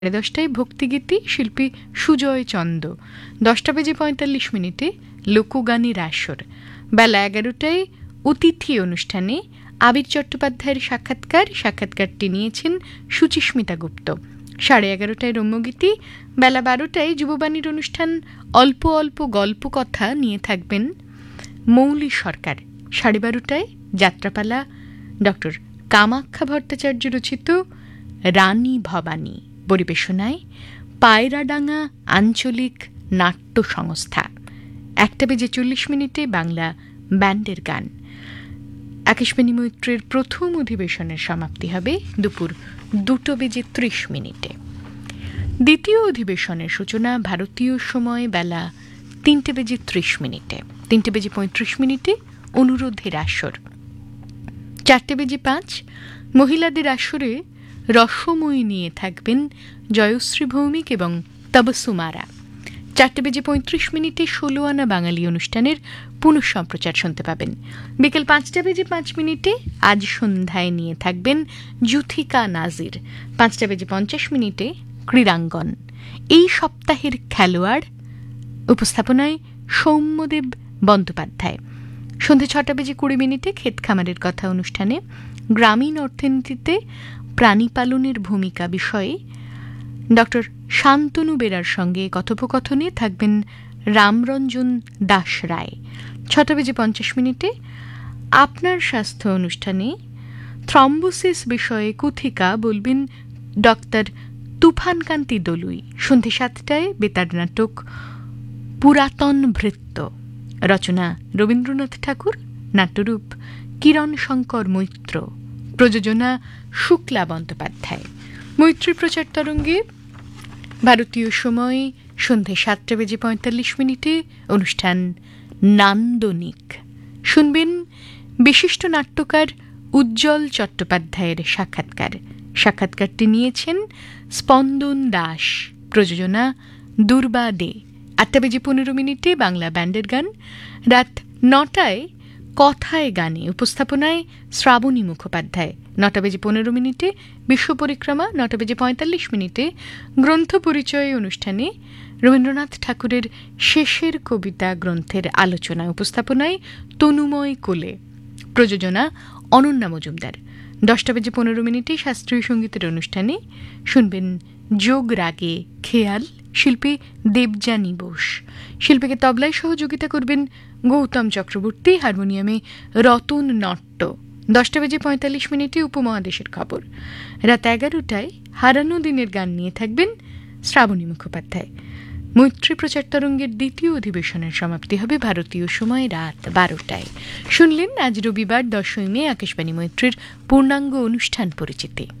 10টায় ভক্তিগীতি শিল্পী সুজয় চন্দ, 10:45 লোকগানের আসর, বেলা 11টায় অতিথি অনুষ্ঠানে আবির চট্টোপাধ্যায়ের সাক্ষাৎকারটি নিয়েছেন সুচিস্মিতা গুপ্ত, 11:30টায় রম্যগীতি, বেলা 12টায় যুববাণীর অনুষ্ঠান অল্প অল্প গল্প কথা নিয়ে থাকবেন মৌলি সরকার, 12:30টায় যাত্রাপালা ডক্টর কামাখ্যা ভট্টাচার্য রচিত রানী ভবানী, পরিবেশনায় পায়রাডাঙ্গা আঞ্চলিক নাট্য সংস্থা, 1:40 বাংলা ব্যান্ডের গান। আকাশবাণী মৈত্রের প্রথম অধিবেশনের সমাপ্তি হবে দুপুর 2:30। দ্বিতীয় অধিবেশনের সূচনা ভারতীয় সময় বেলা 3:30, 3:35 অনুরোধের আসর, 4:05 মহিলাদের আসরে রসময়ী নিয়ে থাকবেন জয়শ্রী ভৌমিক এবং তবসুমারা, 4:35 16 আনা বাঙালি অনুষ্ঠানের পুনঃসম্প্রচার শুনতে পাবেন। বিকেল 5:05 আজ সন্ধ্যায় নিয়ে থাকবেন যুথিকা নাজির, 5:50 ক্রীড়াঙ্গন। এই সপ্তাহের খেলোয়াড় উপস্থাপনায় সৌম্যদেব বন্দ্যোপাধ্যায়। সন্ধ্যে 6:20 ক্ষেত খামারের কথা অনুষ্ঠানে গ্রামীণ অর্থনীতিতে প্রাণী পালনের ভূমিকা বিষয়ে ডক্টর শান্তনু বেরার সঙ্গে কথোপকথনে থাকবেন রামরঞ্জন দাস রায়। 6:50 আপনার স্বাস্থ্য অনুষ্ঠানে থ্রম্বোসিস বিষয়ে কথিকা বলবেন ডক্টর তুফানকান্তি দলুই। সন্ধ্যে 7টায় বেতার নাটক পুরাতন ভৃত্য, রচনা রবীন্দ্রনাথ ঠাকুর, নাট্যরূপ কিরণ শঙ্কর মৈত্র, প্রযোজনা শুক্লা বন্দ্যোপাধ্যায়। মৈত্রী প্রচার তরঙ্গে ভারতীয় সময় সন্ধ্যে 7:45 অনুষ্ঠান নান্দনিক। শুনবেন বিশিষ্ট নাট্যকার উজ্জ্বল চট্টোপাধ্যায়ের সাক্ষাৎকারটি নিয়েছেন স্পন্দন দাস, প্রযোজনা দুর্বা দে। 8:15 বাংলা ব্যান্ডের গান। রাত 9টায় কথায় গানে উপস্থাপনায় শ্রাবণী মুখোপাধ্যায়, 9:15 বিশ্ব পরিক্রমা, 9:45 গ্রন্থ পরিচয় অনুষ্ঠানে রবীন্দ্রনাথ ঠাকুরের শেষের কবিতা গ্রন্থের আলোচনা, উপস্থাপনায় তনুময় কোলে, প্রযোজনা অনন্যা মজুমদার। 10:15 শাস্ত্রীয় সঙ্গীতের অনুষ্ঠানে শুনবেন যোগ রাগে খেয়াল, শিল্পী দেবযানী বোস। শিল্পীকে তবলায় সহযোগিতা করবেন গৌতম চক্রবর্তী, হারমোনিয়ামে রতন নট্ট। 10:45 উপমহাদেশের খবর। রাত 11টায় হারানো দিনের গান নিয়ে থাকবেন শ্রাবণী মুখোপাধ্যায়। মৈত্রী প্রচার তরঙ্গের দ্বিতীয় অধিবেশনের সমাপ্তি হবে ভারতীয় সময় রাত 12টায়। শুনলেন আজ রবিবার 10 মে আকাশবাণী মৈত্রীর পূর্ণাঙ্গ অনুষ্ঠান পরিচিতি।